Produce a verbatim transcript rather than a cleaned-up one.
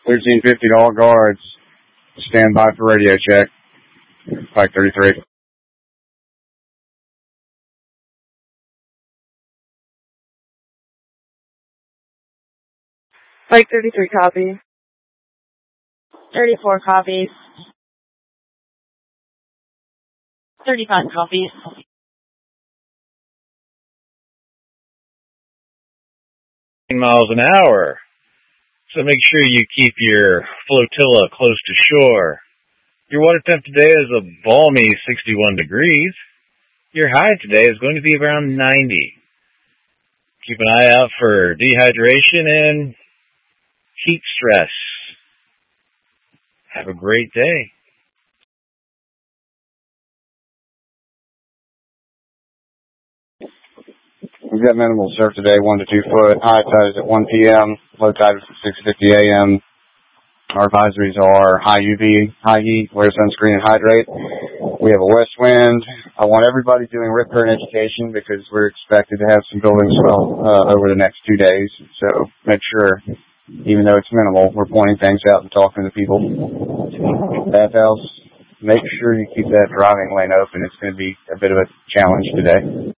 thirteen fifty to all guards. Stand by for radio check. Pike thirty-three. Pike thirty-three, copy. thirty-four copies. thirty-five copies. Miles an hour. So make sure you keep your flotilla close to shore. Your water temp today is a balmy sixty-one degrees. Your high today is going to be around ninety. Keep an eye out for dehydration and heat stress. Have a great day. We've got minimal surf today, one to two foot. High tide is at one p.m. Low tide is at six fifty a.m. Our advisories are high U V, high heat, wear sunscreen, and hydrate. We have a west wind. I want everybody doing rip current education because we're expected to have some building swell uh, over the next two days. So make sure, even though it's minimal, we're pointing things out and talking to people. Bathhouse, make sure you keep that driving lane open. It's going to be a bit of a challenge today.